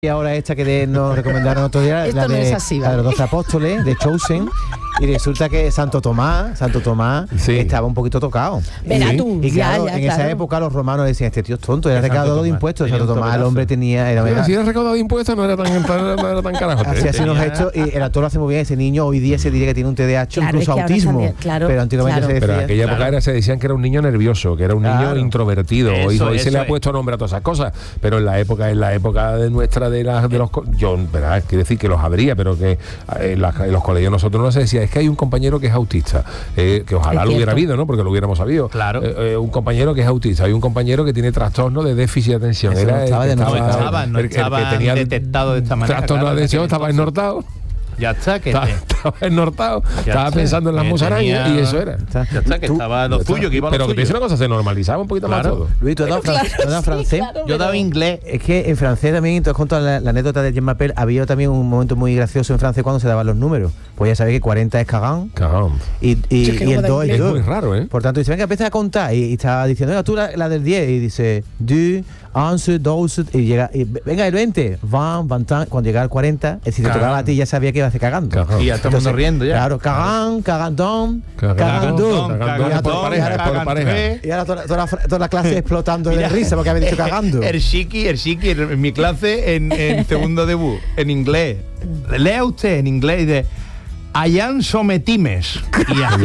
Y ahora esta que nos recomendaron otro día, Esto no es así, la de los 12 apóstoles, de Chosen, y resulta que Santo Tomás Sí. estaba un poquito tocado. Verá tú, Y claro, ya, en claro. esa época los romanos decían, este tío es tonto, era recaudador de impuestos. tenía Santo un Tomás, el topedazo. hombre tenía... Era, Si era recaudado de impuestos no era tan carajo. así nos ha hecho, y el actor lo hace muy bien. Ese niño hoy día se diría que tiene un TDAH, Claro, incluso es que ahora autismo, también, claro, pero antiguamente claro. se Pero decía... en aquella época se decían que era un niño nervioso, que era un niño Claro. introvertido. Hoy se Eso le ha es. puesto nombre a todas esas cosas, pero en la época de nuestra de los yo, ¿verdad? Quiere decir que los habría, pero que en los colegios nosotros no se decía, es que hay un compañero que es autista, que ojalá Es lo hubiera cierto. habido, ¿no? Porque lo hubiéramos sabido. Claro. Un compañero que es autista, hay un compañero que tiene trastorno de déficit de atención. Eso no estaba el que denunciado. No el que estaba tenía detectado de esta manera. trastorno claro, de atención, en aquel estaba entonces. ennortado. Ya está, que Estaba ennortado, Ya estaba está. pensando en las Que musarañas tenía- y eso era. Ya está, que estaba lo suyo, que iba a lo Pero que suyo. piensa una cosa, se normalizaba un poquito más Claro. todo. Luis, ¿tú has dado, ¿tú has dado francés? claro, Yo daba pero- inglés. Es que en francés también, te cuento la anécdota de Jean Mappel, había también un momento muy gracioso en francés cuando se daban los números. Pues ya sabéis que 40 es cagán Cagón. y Es que no el me da 2 es inglés. Es 2. muy raro, ¿eh? Por tanto, dice, venga, empieza a contar. Y estaba diciendo, venga, tú la del 10. Y dice, 2, 11, 12. Y llega, y, venga, el 20. 20, 20. Cuando llegaba al 40, si te Cagán. tocaba a ti, ya sabía que iba a hacer cagando. Cagán. Y ya estamos riendo ya. Claro, cagán, cagandón, cagandú. Cagandón, por pareja, por pareja. Y ahora toda la clase explotando de risa porque había dicho cagando. El chiqui, en mi clase en segundo debut, en inglés. Lea usted en inglés y dice Allan sometimes. Y así,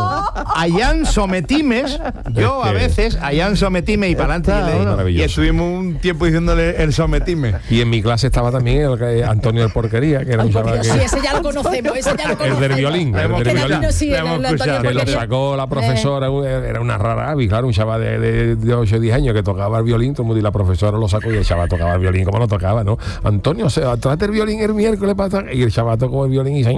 Allan sometimes. Yo a veces, Allan sometimes y para adelante. Maravilloso. Y estuvimos un tiempo diciéndole el sometimmes. Y en mi clase estaba también Antonio el Porquería, que era un Ay, por chaval Dios, que... sí, ese ya lo conocemos, ese ya lo El conocemos. del violín, el del Que violín. Danilo sí, Lo el hemos Antonio escuchado. Que lo Porquería. sacó la profesora, era una rara avis, claro, un chaval de 8 o 10 años que tocaba el violín, todo el mundo, y la profesora lo sacó y el chaval tocaba el violín, como lo tocaba, ¿no? Antonio, trate el violín el miércoles y el chaval tocó el violín y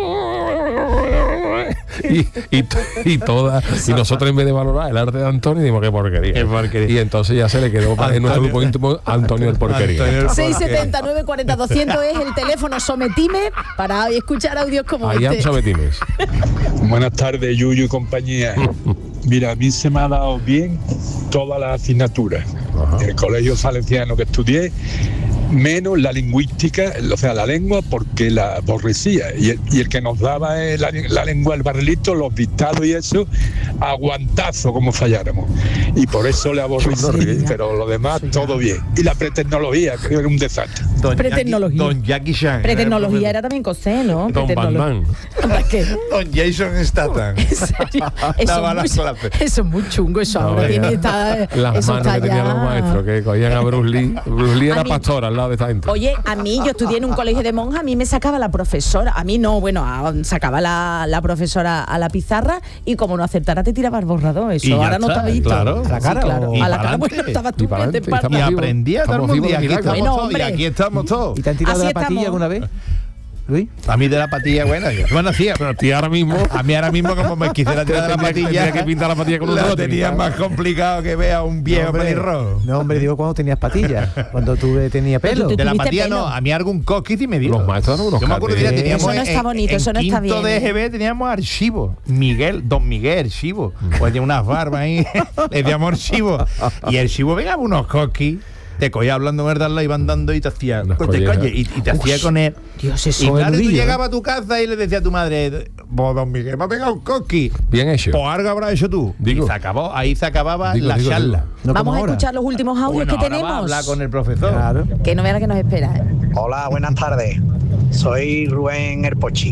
y nosotros en vez de valorar el arte de Antonio dimos que porquería. Qué porquería. Y entonces ya se le quedó en nuestro grupo íntimo Antonio el Porquería. Antonio el 679 40 200 es el teléfono Sometime para escuchar audios como Ahí este. sometines. Buenas tardes, Yuyu y compañía. Mira, a mí se me ha dado bien todas las asignaturas. En el colegio salesiano que estudié, menos la lingüística, o sea, la lengua, porque la aborrecía. Y el que nos daba la lengua, el barrilito, los dictados y eso, aguantazo como falláramos. Y por eso le aborrecí, pero lo demás todo bien. Y la pretecnología, creo que era un desastre. Pretecnología. Don Jackie Chan. Pretecnología era también cosé, ¿no? Don Batman. ¿Para qué? Don Jason Statham. En serio, Daba las clases. eso es muy chungo, eso No, ahora vaya. tiene Las eso manos está que tenían ya- los maestros, que cogían a Bruce Lee. Bruce Lee A era mí- pastor al lado de esta gente. Oye, a mí, yo estudié en un colegio de monjas, a mí me sacaba la profesora, a mí no, bueno, sacaba la profesora a la pizarra y como no acertara te tiraba el borrador, eso Y ya ahora no está, está visto. claro. ¿A la cara claro. o- A la y cara, pa'lante? bueno, estabas tú Y pa'lante, que te partes. Y estamos vivos. aprendía todo el Estamos mundo. Y vivos de aquí milagro. estamos Bueno, todos. Y hombre. aquí estamos todos. ¿Y te han tirado Así de la patilla estamos. alguna vez, Luis? A mí de la patilla, bueno, sí, Pero a ti ahora mismo... a mí ahora mismo como me quisiera tirar de la Tendría patilla, que pintar la patilla con un lo roto. tenía más complicado que vea un viejo hombre, pelirrojo. no, hombre, digo cuando tenías patillas, cuando tú tenías pelo. Tú De la ¿Tuviste patilla pelo? no, a mí algún coquis sí me dio. Los maestros eran unos Yo me acuerdo que cates. teníamos Eso no está bonito, eso no está quinto bien. de EGB teníamos archivo. Don Miguel Archivo. Pues tenía unas barbas ahí, le decíamos archivo. Y el archivo venga unos coquis, te cogía hablando verdad, la iban dando y te hacía Unas pues te collejas. coge, y te hacía con él. Dios, Y eso. Con el claro, tú nudillo, llegabas a tu casa y le decía a tu madre, vos, don Miguel, me ha pegado un coqui. Bien hecho. Pues algo habrás hecho tú. Digo. Y se acabó, ahí se acababa Digo, la digo, charla. No Vamos como a ahora. escuchar los últimos audios Bueno, que ahora va a tenemos. hablar con el profesor. Claro. Que no vea la que nos espera. Hola, buenas tardes. Soy Rubén Herpochi.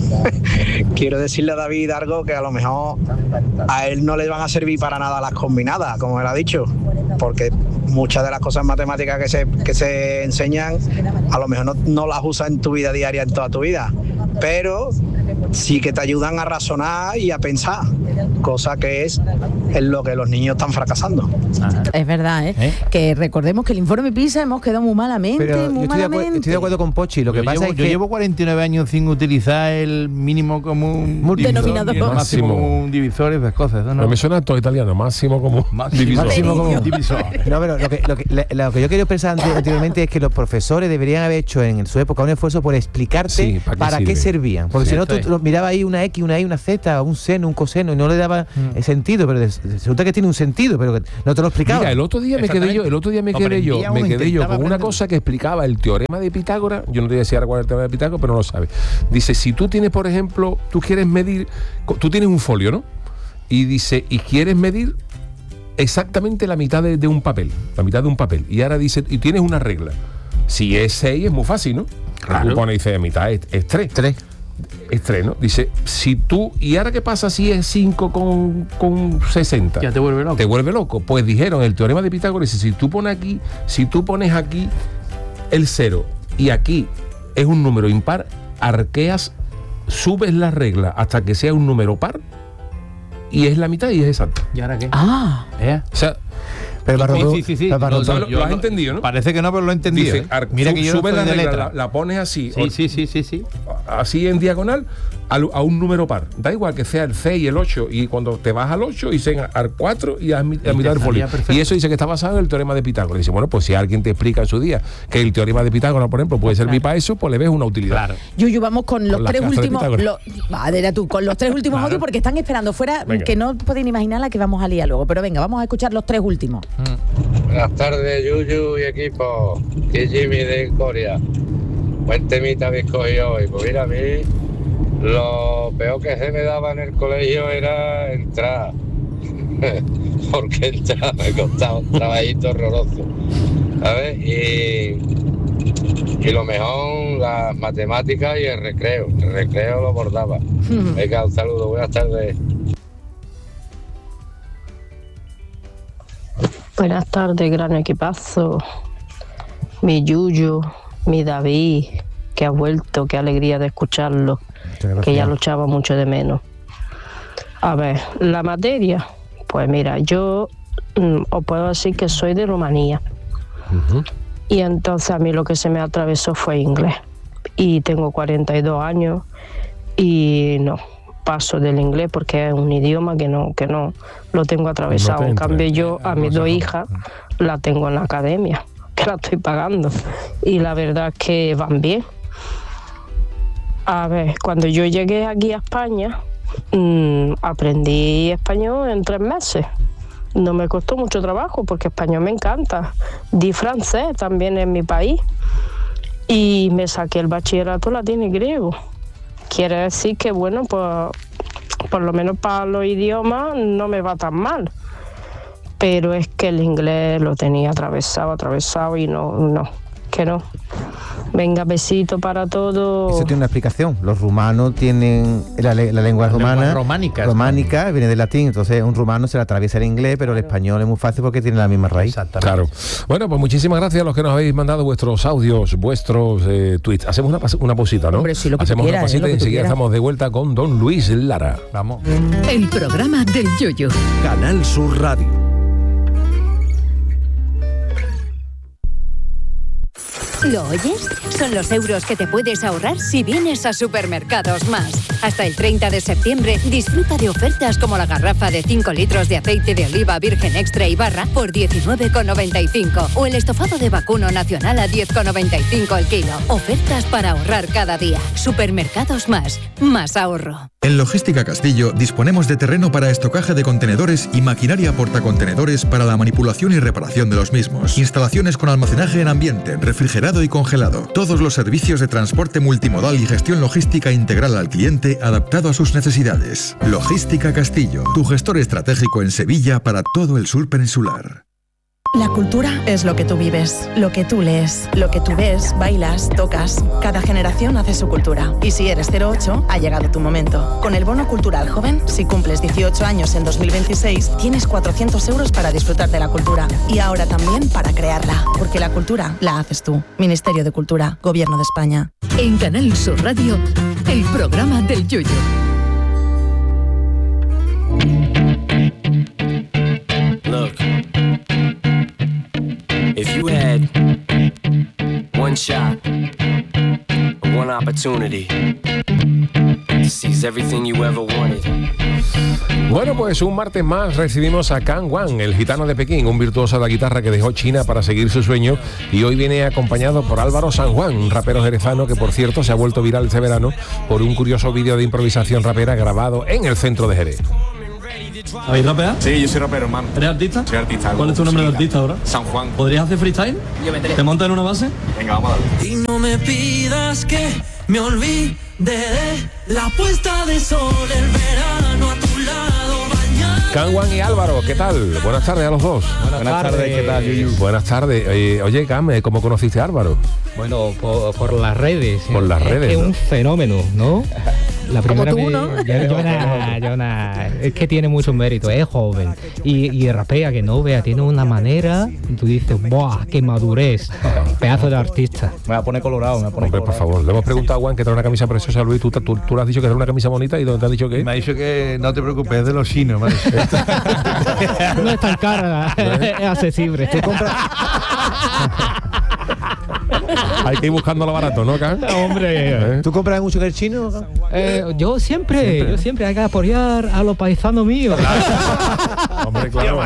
Quiero decirle a David algo que a lo mejor a él no le van a servir para nada las combinadas, como él ha dicho, porque muchas de las cosas matemáticas que se enseñan a lo mejor no las usas en tu vida diaria, en toda tu vida, pero sí que te ayudan a razonar y a pensar, cosa que es en lo que los niños están fracasando. Es verdad, ¿eh? Que recordemos que el informe PISA hemos quedado muy malamente, Pero yo muy estoy de acuerdo con Pochi. Lo que pasa es yo que llevo 49 años sin utilizar el mínimo común Denominador. y el máximo común divisor y esas cosas. ¿no? Pero me suena todo italiano, máximo como divisor. máximo como divisor. No, pero lo que yo quiero pensar anteriormente es que los profesores deberían haber hecho en su época un esfuerzo por explicarte Sí, para qué sirve. servían. Porque Sí, si no, esto tú es. mirabas ahí una X, una Y, una Z, un seno, un coseno y no le daba sentido, pero resulta que tiene un sentido, pero que no te lo explicaba. Mira, el otro día me quedé yo con una cosa que explicaba el teorema de Pitágoras. Yo no te voy a decir ahora cuál es el teorema de Pitágoras, pero no lo sabes. Dice, si tú tienes, por ejemplo, tú quieres medir, tú tienes un folio, ¿no? Y dice, y quieres medir exactamente la mitad de un papel, y ahora dice, y tienes una regla. Si es 6 es muy fácil, ¿no? Claro. Tú pones, dice, mitad es 3. 3. Es 3, ¿no? Dice, si tú, ¿y ahora qué pasa si es 5 con 60? Ya te vuelve loco. Te vuelve loco. Pues dijeron, el teorema de Pitágoras dice, si tú pones aquí el 0 y aquí es un número impar, arqueas, subes la regla hasta que sea un número par y es la mitad y es exacto. ¿Y ahora qué? Ah. O sea, Pero sí. lo has entendido, ¿no? Parece que no, pero lo he entendido. Dice, Mira que yo subes no la soy de regla, letra. la pones así. Sí. Así en diagonal a un número par. Da igual que sea el 6 y el 8, y cuando te vas al 8 dicen al 4 y a mitad del folio. Y eso dice que está basado en el teorema de Pitágoras. Dice, bueno, pues si alguien te explica en su día que el teorema de Pitágoras, por ejemplo, puede servir para eso, pues le ves una utilidad. Claro. Yuyu, vamos con los la tres clase de últimos. Con los tres últimos audios, porque están esperando fuera, Venga. que no pueden imaginar la que vamos a liar luego. Pero venga, vamos a escuchar los tres últimos. Buenas tardes, Yuyu y equipo. Que Jimmy de Corea. Buen temita habéis cogido hoy. Pues mira, a mí lo peor que se me daba en el colegio era entrar. Porque entrar me costaba un trabajito horroroso. ¿Sabes? Y lo mejor, las matemáticas y el recreo. El recreo lo bordaba. Venga, un saludo. Buenas tardes. Buenas tardes, gran equipazo. Mi Yuyu, mi David, que ha vuelto, qué alegría de escucharlo, que ya lo echaba mucho de menos. A ver, la materia, pues mira, yo os puedo decir que soy de Rumanía. Y entonces a mí lo que se me atravesó fue inglés. Y tengo 42 años y no paso del inglés porque es un idioma que no lo tengo atravesado. En cambio yo a mis dos hijas la tengo en la academia, que la estoy pagando, y la verdad es que van bien. A ver, cuando yo llegué aquí a España, aprendí español en 3 meses. No me costó mucho trabajo porque español me encanta. Di francés también en mi país y me saqué el bachillerato latín y griego. Quiere decir que, bueno, pues por lo menos para los idiomas no me va tan mal. Pero es que el inglés lo tenía atravesado y no. Venga, besito para todos. Eso tiene una explicación. Los rumanos tienen la lengua rumana. Románica, viene del latín. Entonces un rumano se le atraviesa el inglés, pero el español es muy fácil porque tiene la misma raíz. Claro. Bueno, pues muchísimas gracias a los que nos habéis mandado vuestros audios, vuestros tweets. Hacemos una pausita, ¿no? Hombre, sí, lo que hacemos tú quieras, una pausita lo que y tú enseguida quieras. estamos de vuelta con don Luis Lara. Vamos. El programa del Yoyo. Canal Sur Radio. ¿Lo oyes? Son los euros que te puedes ahorrar si vienes a Supermercados Más. Hasta el 30 de septiembre disfruta de ofertas como la garrafa de 5 litros de aceite de oliva virgen extra y barra por 19,95 o el estofado de vacuno nacional a 10,95 el kilo. Ofertas para ahorrar cada día. Supermercados Más. Más ahorro. En Logística Castillo disponemos de terreno para estocaje de contenedores y maquinaria portacontenedores para la manipulación y reparación de los mismos. Instalaciones con almacenaje en ambiente, refrigerado y congelado. Todos los servicios de transporte multimodal y gestión logística integral al cliente adaptado a sus necesidades. Logística Castillo, tu gestor estratégico en Sevilla para todo el sur peninsular. La cultura es lo que tú vives, lo que tú lees, lo que tú ves, bailas, tocas. Cada generación hace su cultura. Y si eres 08, ha llegado tu momento. Con el Bono Cultural Joven, si cumples 18 años en 2026, tienes 400 euros para disfrutar de la cultura. Y ahora también para crearla. Porque la cultura la haces tú. Ministerio de Cultura, Gobierno de España. En Canal Sur Radio, el programa del Yoyo. Look, if you had one shot, one opportunity to seize everything you ever wanted. Bueno, pues un martes más recibimos a Can Wan, el gitano de Pekín, un virtuoso de la guitarra que dejó China para seguir su sueño, y hoy viene acompañado por Álvaro San Juan, un rapero jerezano que, por cierto, se ha vuelto viral este verano por un curioso vídeo de improvisación rapera grabado en el centro de Jerez. ¿Habéis rapeado? Sí, yo soy rapero, hermano. ¿Eres artista? Soy artista. ¿Cuál es tu nombre de artista ahora? San Juan. ¿Podrías hacer freestyle? Yo vendré. ¿Te montas en una base? Venga, vamos a darle. Y no me pidas que me olvide de la puesta de sol, el verano a tu lado bañado. Canwan y Álvaro, ¿qué tal? Buenas tardes a los dos. Buenas tardes, ¿qué tal, Yuyu? Buenas tardes. Oye, Cam, ¿cómo conociste a Álvaro? Bueno, por las redes. Por las redes, Es ¿no? un fenómeno, ¿no? La primera Como tú, vez- ¿no? Jonah, es que tiene mucho mérito, es joven y rapea que no vea, tiene una manera, tú dices, ¡buah, qué madurez! Pedazo de artista. Me voy a poner colorado, Hombre, por favor, le hemos preguntado a Juan que trae una camisa preciosa, Luis. Tú le has dicho que era una camisa bonita y ¿dónde te has dicho que? Me ha dicho que no te preocupes, es de los chinos, ¿vale? No es tan cara, es accesible. Hay que ir buscando lo barato, ¿no, Cam? Hombre, ¿Tú compras mucho que el chino? yo siempre hay que apoyar a los paisanos míos. Hombre, claro.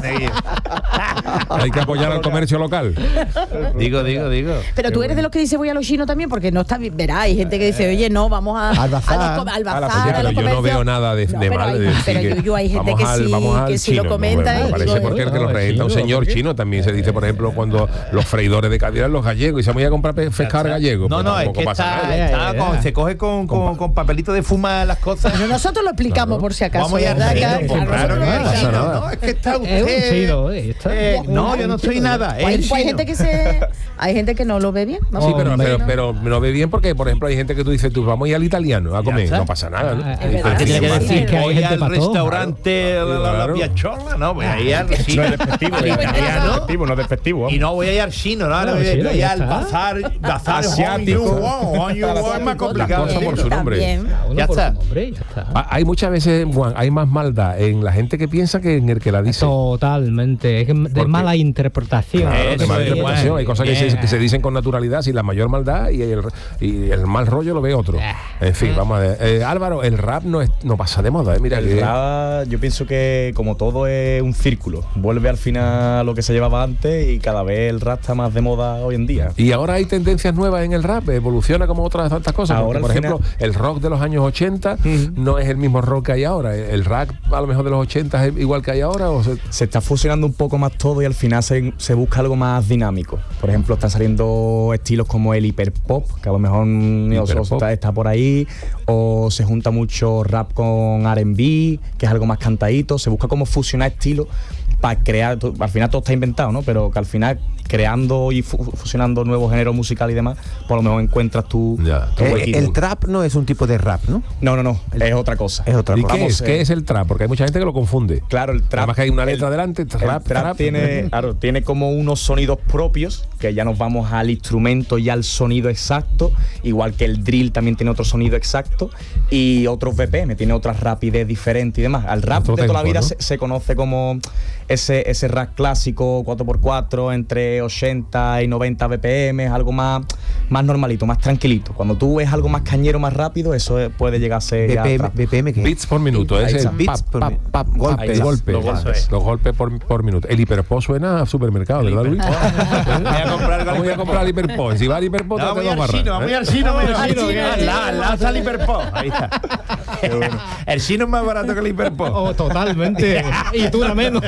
Hay que apoyar al comercio local. Digo. Pero tú eres de los que dice voy a los chinos también, porque no está bien. Verá, hay gente que dice, oye, no, vamos Al bazar. al Oye, bazar, a pero los yo no comercios. veo nada de pero mal. hay- de decir pero que Yuyu, hay gente vamos que sí, vamos al que sí lo chino. comenta, Me y parece digo, porque el que lo bueno, representa un chino, señor ¿por qué? chino. También se dice, por ejemplo, cuando los freidores de Cádiz eran los gallegos y se voy a comprar pescar gallego. No, Pues es tampoco que pasa nada. se coge con papelito de fuma las cosas. Pero nosotros lo explicamos por si acaso. Vamos a ir ¿verdad? a Que a chino, nosotros claro, nos no encanta. pasa nada. No, es que está Es un usted. chino, está. No, yo no soy nada. Pues Es hay gente que hay gente que no lo ve bien. No Sí, sé. pero no ve bien porque, por ejemplo, hay gente que tú dices, tú vamos a ir al italiano a comer. No pasa nada, ¿no? Es verdad. ¿Qué tiene que decir? Que hay Voy gente al para todo. restaurante la piachola, no, voy a ir al No es despectivo, no es despectivo. Y no voy a ir al chino, no, No, voy chino, a ir ya al está. bazar Asiático. es más complicado. Cosa por su nombre. También. Ya Por está. su nombre, ya está. Hay muchas veces, Juan, hay más maldad en la gente que piensa que en el que la dice. Totalmente, es que de qué? mala interpretación. Claro, de Eso mala es, interpretación. bueno, Hay cosas que se dicen con naturalidad sin la mayor maldad y el mal rollo lo ve otro. En fin, vamos a ver. Álvaro, el rap no pasa de moda, mira El que rap, yo pienso que como todo es un círculo, vuelve al final a lo que se llevaba antes y cada vez el rap está más de moda hoy en día. Y ahora hay tendencias nuevas en el rap, evoluciona como otras tantas cosas. Ahora, Porque, por al ejemplo, el rock de los años 80 no es el mismo rock que hay ahora. El rap a lo mejor de los 80 es igual que hay ahora. Se está fusionando un poco más todo y al final se busca algo más dinámico. Por ejemplo, están saliendo estilos como el hiperpop, que a lo mejor está por ahí, o se junta mucho rap con R&B, que es algo más cantadito. Se busca como fusionar estilos para crear, al final todo está inventado, ¿no? Pero que al final creando y fusionando nuevos géneros musicales y demás, por lo mejor encuentras tu huequito. El trap no es un tipo de rap, ¿no? No, es otra cosa. Es otra ¿Y cosa. qué es el trap? Porque hay mucha gente que lo confunde. Claro, el trap. Además que hay una letra delante, El trap tiene como unos sonidos propios, que ya nos vamos al instrumento y al sonido exacto, igual que el drill también tiene otro sonido exacto y otros BPM, tiene otra rapidez diferente y demás. Al rap Otro de toda la tempo, vida ¿no? se conoce como ese rap clásico 4x4 entre 80 y 90 BPM, algo más normalito, más tranquilito. Cuando tú ves algo más cañero, más rápido, eso puede llegar a ser ya trap. BPM, ¿qué? Beats por minuto, Ahí es el está. beats pap, golpes. los golpes por minuto. El hiperpop suena a supermercado, ¿verdad, Luis? Voy a comprar el hiperpop. Si va al hiperpop, te Vamos dos barras. al chino, la sale hiperpop. Ahí está. El chino es más barato que el hiperpop. Oh, totalmente. Y tú la menos.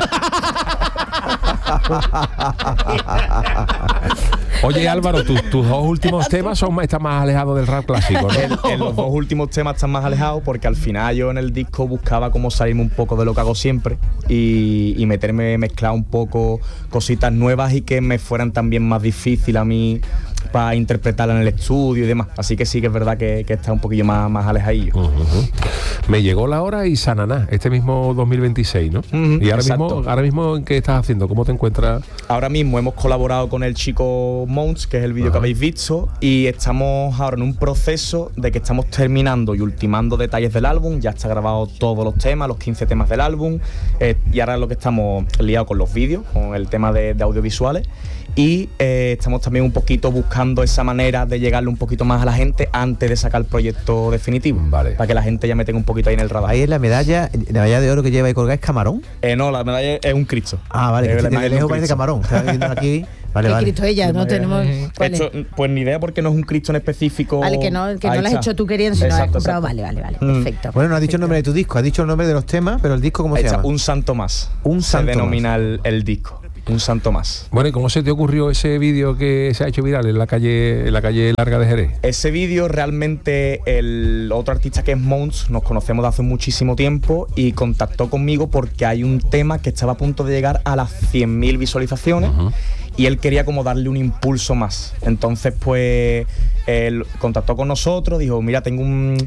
Oye, Álvaro, tus dos últimos temas están más alejados del rap clásico, ¿no? En los dos últimos temas están más alejados porque al final yo en el disco buscaba como salirme un poco de lo que hago siempre y mezclar un poco cositas nuevas y que me fueran también más difícil a mí para interpretarla en el estudio y demás. Así que sí que es verdad que está un poquillo más alejadillo. Me llegó la hora y Sananá, este mismo 2026, ¿no? Y ahora mismo, ¿en qué estás haciendo? ¿Cómo te encuentras? Ahora mismo hemos colaborado con el chico Mons, que es el vídeo que habéis visto, y estamos ahora en un proceso de que estamos terminando y ultimando detalles del álbum. Ya está grabado todos los temas, los 15 temas del álbum, y ahora lo que estamos liados con los vídeos, con el tema de audiovisuales. y estamos también un poquito buscando esa manera de llegarle un poquito más a la gente antes de sacar el proyecto definitivo, para que la gente ya me tenga un poquito ahí en el radar. Ahí es la medalla de oro que lleva ahí colgada, ¿es camarón? No, la medalla es un Cristo. Ah, vale, que de lejos parece camarón. Está viendo aquí. Vale, ¿Qué Cristo ella? No tenemos... Esto, pues ni idea porque no es un Cristo en específico. Vale, que no lo has hecho tú queriendo, sino lo has comprado. Vale, perfecto. Bueno, no has dicho el nombre de tu disco, has dicho el nombre de los temas, pero el disco, ¿cómo se llama? Un santo más. Se denomina el disco. Un santo más. Bueno, ¿y cómo se te ocurrió ese vídeo que se ha hecho viral en la calle Larga de Jerez? Ese vídeo realmente el otro artista que es Mons, nos conocemos de hace muchísimo tiempo y contactó conmigo porque hay un tema que estaba a punto de llegar a las 100.000 visualizaciones. Y él quería como darle un impulso más. Entonces, pues, él contactó con nosotros, dijo, mira, tengo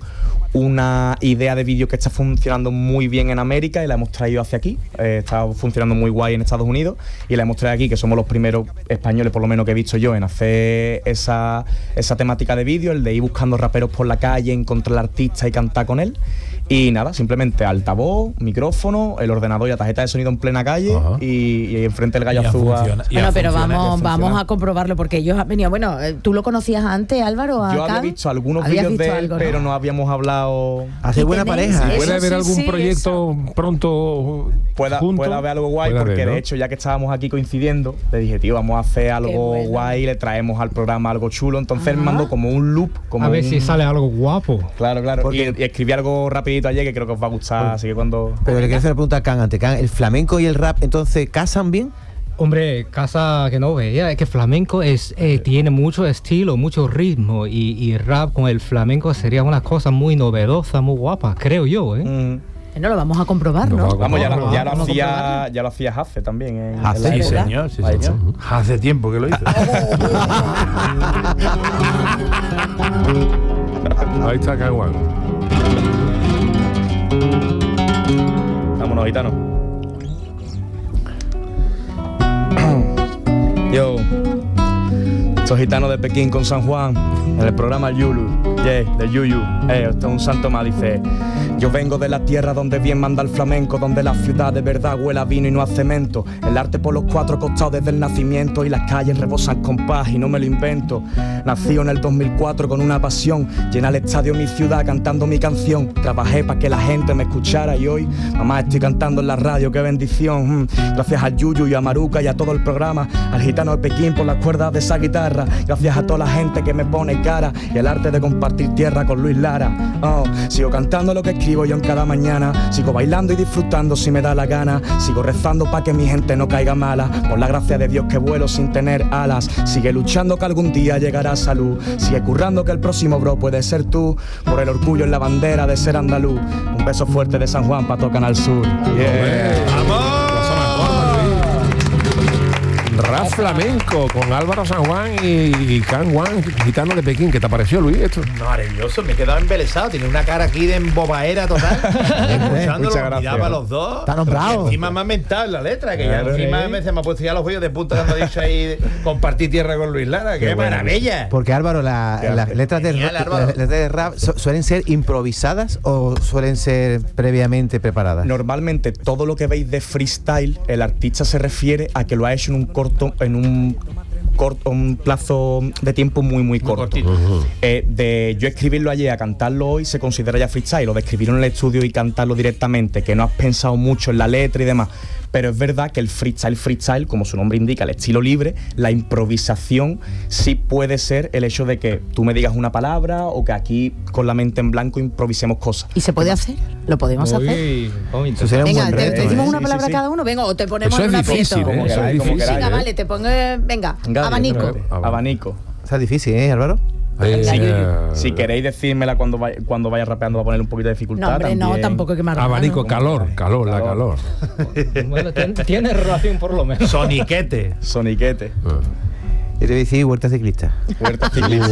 una idea de vídeo que está funcionando muy bien en América y la hemos traído hacia aquí. Está funcionando muy guay en Estados Unidos y la hemos traído aquí, que somos los primeros españoles, por lo menos que he visto yo, en hacer esa temática de vídeo, el de ir buscando raperos por la calle, encontrar al artista y cantar con él. Y nada, simplemente altavoz, micrófono, el ordenador y la tarjeta de sonido en plena calle y enfrente el gallo azul. Bueno, pero vamos a comprobarlo porque ellos han venido. Bueno, ¿tú lo conocías antes, Álvaro? Yo había visto algunos vídeos de él, pero no habíamos hablado. Hace buena pareja. ¿Puede haber algún proyecto pronto? Puede haber algo guay, porque de hecho, ya que estábamos aquí coincidiendo, le dije, tío, vamos a hacer algo guay, le traemos al programa algo chulo. Entonces él mandó como un loop. Como a ver si sale algo guapo. Claro. Y escribí algo rapidito ayer que creo que os va a gustar, así que cuando... Pero le quiero hacer una pregunta a Can, ¿el flamenco y el rap entonces casan bien? Hombre, casa que no veía, es que flamenco tiene mucho estilo, mucho ritmo y rap con el flamenco sería una cosa muy novedosa, muy guapa, creo yo, No lo vamos a comprobar, ¿no? Vamos, ya lo hacía Hace también. Sí, señor. Hace tiempo que lo hizo. Ahí está Caguán. Vámonos, gitano. Yo, estos gitanos de Pekín con San Juan, en el programa Yulu, de Yuyu. Esto es un santo mal, dice. Yo vengo de la tierra donde bien manda el flamenco, donde la ciudad de verdad huele a vino y no a cemento. El arte por los cuatro costados desde el nacimiento y las calles rebosan con paz y no me lo invento. Nací en el 2004 con una pasión, llena el estadio mi ciudad cantando mi canción. Trabajé para que la gente me escuchara y hoy, mamá, estoy cantando en la radio, qué bendición. Gracias al Yuyu y a Maruca y a todo el programa, al gitano de Pekín por las cuerdas de esa guitarra. Gracias a toda la gente que me pone cara y el arte de compartir tierra con Luis Lara. Sigo cantando lo que escribo yo en cada mañana, sigo bailando y disfrutando si me da la gana, sigo rezando para que mi gente no caiga mala, por la gracia de Dios que vuelo sin tener alas, sigue luchando que algún día llegará salud, sigue currando que el próximo bro puede ser tú, por el orgullo en la bandera de ser andaluz. Un beso fuerte de San Juan pa' todo Canal Sur. ¡Vamos! Rap flamenco con Álvaro San Juan y Can Juan, gitano de Pekín. ¿Qué te pareció, Luis, esto? Maravilloso, me he quedado embelesado. Tiene una cara aquí de embobaera total. Escuchándolo, miraba a los dos. Está nombrado. Encima me ha mentado en la letra, que ya encima me ha puesto ya los bollos de punta cuando ha dicho ahí compartir tierra con Luis Lara. ¡Qué maravilla! Porque Álvaro, las letras de rap suelen ser improvisadas o suelen ser previamente preparadas. Normalmente todo lo que veis de freestyle, el artista se refiere a que lo ha hecho en un plazo de tiempo muy corto. De yo escribirlo ayer a cantarlo hoy se considera ya freestyle, o de escribirlo en el estudio y cantarlo directamente, que no has pensado mucho en la letra y demás. Pero es verdad que el freestyle, como su nombre indica, el estilo libre, la improvisación sí puede ser el hecho de que tú me digas una palabra o que aquí con la mente en blanco improvisemos cosas. ¿Y se puede hacer? ¿Lo podemos hacer? Venga, te decimos una palabra cada uno, venga, o te ponemos eso en un difícil, aprieto. Eso es difícil. Venga, vale, te pongo, venga, abanico. Está difícil, Álvaro. Si queréis decírmela cuando vaya rapeando, va a poner un poquito de dificultad. No, hombre, también. no, tampoco que me abanico, calor. Bueno, tiene relación por lo menos. Soniquete. Yo te voy a decir huerta ciclista. Huerta ciclista.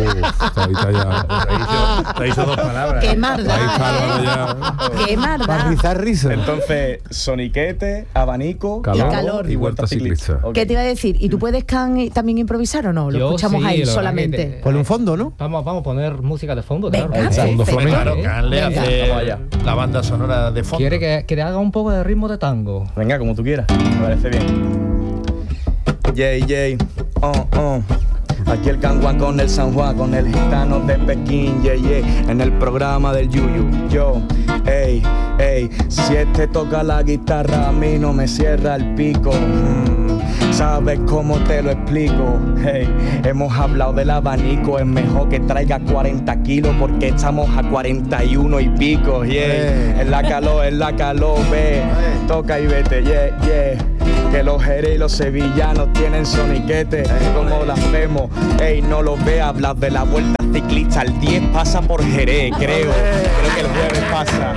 Te hizo dos palabras. ¡Qué maldad! ¡Qué maldad! Para rizar rizo. Entonces, soniquete, abanico, calor y huerta ciclista. Okay. ¿Qué te iba a decir? ¿Y tú puedes también improvisar o no? Lo escuchamos ahí solamente. Ponle un fondo, ¿no? Vamos a poner música de fondo. Venga, claro. Fondo flamenco. Claro, Can le hace la banda sonora de fondo. ¿Quiere que le haga un poco de ritmo de tango? Venga, como tú quieras. Me parece bien. Aquí el Gangua con el San Juan, con el gitano de Pekín, en el programa del Yuyu. Yo, si este toca la guitarra, a mí no me cierra el pico. ¿Sabes cómo te lo explico? Hemos hablado del abanico, es mejor que traiga 40 kilos porque estamos a 41 y pico. En la calor, ve, toca y vete, que los Jerez y los sevillanos tienen soniquete. ¿Cómo lo hacemos? No lo ve, hablas de la vuelta ciclista. El 10 pasa por Jerez, creo que el jueves pasa.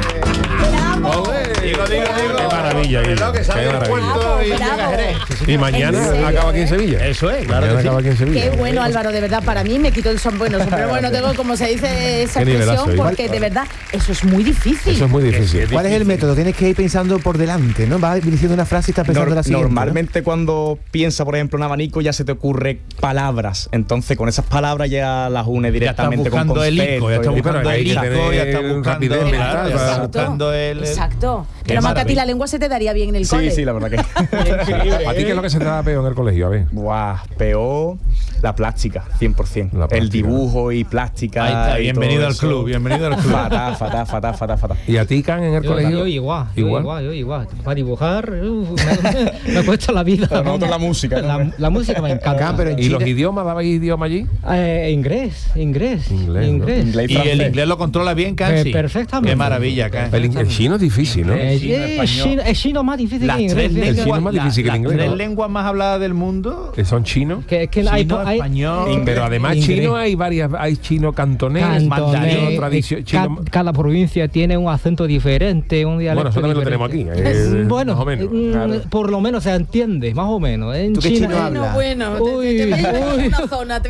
Digo. Qué maravilla, Guillo. Que sale del puerto y llega a Jerez. Y mañana acaba aquí en Sevilla. Eso es, claro. Mañana acaba aquí en Sevilla. Qué bueno, Álvaro, de verdad, para mí me quito el sombrero. Bueno, tengo, como se dice, esa expresión, porque de verdad, eso es muy difícil. Eso es muy difícil. ¿Cuál es el método? Tienes que ir pensando por delante, ¿no? Vas diciendo una frase y estás pensando la siguiente. Normalmente cuando piensas, por ejemplo, en abanico, ya se te ocurre palabras. Entonces, con esas palabras ya las une directamente con conceptos. Ya está buscando el ico, ya está buscando el... Exacto. Pero más que a ti la lengua se te daría bien en el cole. Sí, la verdad que... ¿A ti qué es lo que se te da peor en el colegio? A ver. Peor la plástica, 100%. El dibujo y plástica. Ahí está, bienvenido al club, Fatal. ¿Y a ti, Can, en el colegio? Yo igual. Para dibujar me cuesta la vida. Pero no la música. La música me encanta. ¿Y los idiomas? ¿Dabais idioma allí? Inglés. ¿no? ¿Y el inglés lo controla bien, Can? Sí. Perfectamente. Qué maravilla, Can. El chino es difícil, ¿no? El chino más difícil que el inglés. El chino es más difícil que el inglés. Las 3 lenguas más habladas del mundo son chinos. Que chino, hay español. Pero además chino hay varias, hay chino cantonés, mandarín, tradición. Cada provincia tiene un acento diferente, un dialecto. Bueno, eso también lo tenemos aquí. Bueno, más o menos. Por lo menos se entiende, más o menos. En ¿Tú qué China, chino hablas? Bueno, te voy a llevar a una zona,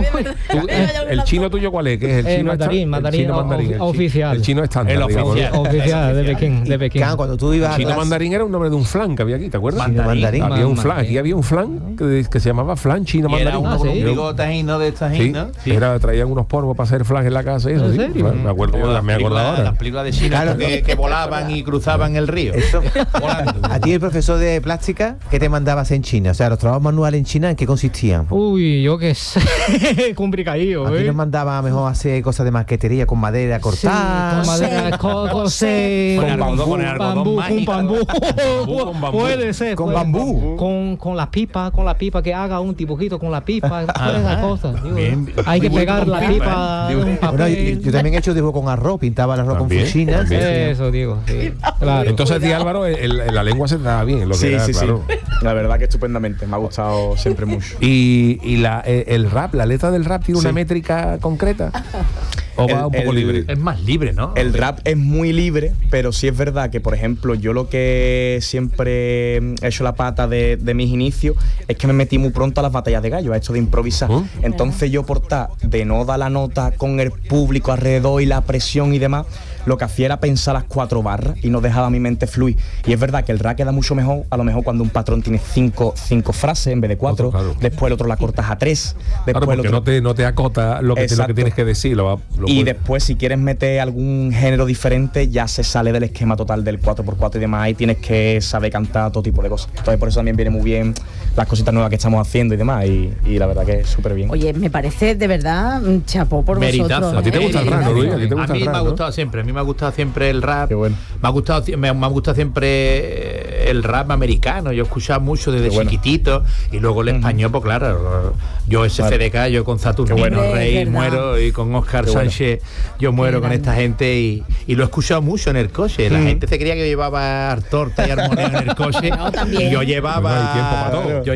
¿El chino tuyo cuál es? ¿Qué es el chino? Mandarín oficial. El chino estándar. El oficial de Pekín. Cuando tú ibas el chino mandarín era un nombre de un flan que había aquí, ¿te acuerdas? Mandarín. Había un flan, aquí había un flan que se llamaba flan chino mandarín. Era un bigotajín de tajín, ¿no? Traían unos polvos para hacer flan en la casa y eso. ¿En serio? Bueno, me acuerdo ahora. Las películas de China que volaban y cruzaban el río. A ti, el profesor de plástica, ¿qué te mandabas en China? O sea, los trabajos manuales en China, ¿en qué consistían? Uy, yo qué sé. Complicadillo, Aquí nos mandaba mejor hacer cosas de marquetería con madera cortada. Con madera, coser, con bambú. Puede ser. Con bambú. Con la pipa, que haga un dibujito con la pipa, esas cosas. Hay que pegar la pipa de un papel. Bueno, yo también he hecho dibujo con arroz, pintaba el arroz con fusinas. Eso digo, sí. Claro. Entonces, di Álvaro, la lengua se te daba bien. Sí. La verdad que estupendamente, me ha gustado siempre mucho. ¿Y el rap, la letra del rap tiene una métrica concreta? ¿O va un poco libre? Es más libre, ¿no? El rap es muy libre, pero sí es verdad que, por ejemplo, yo lo que siempre he hecho la pata de mis inicios es que me metí muy pronto a las batallas de gallo, a esto de improvisar. Entonces yo, por estar de no dar la nota con el público alrededor y la presión y demás, lo que hacía era pensar las 4 barras y no dejaba mi mente fluir. Y es verdad que el rap queda mucho mejor, a lo mejor cuando un patrón tiene 5 frases en vez de 4, después el otro la cortas a 3, después porque el otro... no te acota lo que tienes que decir. Y después, si quieres meter algún género diferente, ya se sale del esquema total del 4x4 y demás, y tienes que saber cantar todo tipo de cosas. Entonces por eso también viene muy bien las cositas nuevas que estamos haciendo y demás, y la verdad que es súper bien. Oye, me parece de verdad chapó por Meritazo. vosotros. ¿A ti te gusta el rap, no, Luis? A mí me ha gustado siempre. A mí me ha gustado siempre el rap. Qué bueno. Me ha gustado siempre el rap americano. Yo he escuchado mucho desde chiquitito, y luego el español, pues claro, yo CDK, yo con Saturnino Rey muero, y con Óscar Sánchez yo muero con esta gente, y lo he escuchado mucho en el coche. La gente se creía que yo llevaba torta y armonía en el coche. Y yo llevaba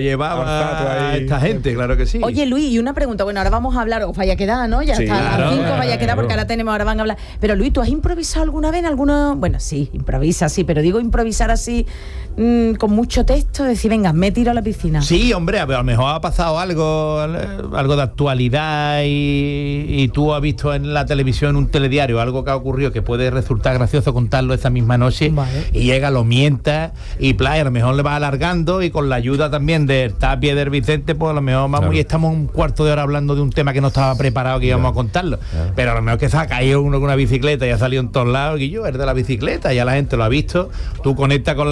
a esta gente, claro que sí. Oye, Luis, y una pregunta. Bueno, ahora vamos a hablar, os vaya a quedar, ¿no? Ya está, a las 5 vaya a quedar, porque ahora van a hablar. Pero Luis, ¿tú has improvisado alguna vez en alguna? Bueno, sí, improvisa, sí, pero digo improvisar así con mucho texto, decir, venga, me tiro a la piscina. Sí, hombre, a lo mejor ha pasado algo de actualidad, y tú has visto en la televisión un telediario, algo que ha ocurrido que puede resultar gracioso contarlo esa misma noche, y llega, lo mienta, y a lo mejor le va alargando, y con la ayuda también del Tapia y del Vicente, pues a lo mejor vamos y estamos un cuarto de hora hablando de un tema que no estaba preparado, que íbamos a contarlo. Pero a lo mejor que se ha caído uno con una bicicleta y ha salido en todos lados, y yo, es de la bicicleta, ya la gente lo ha visto, tú conectas con la gente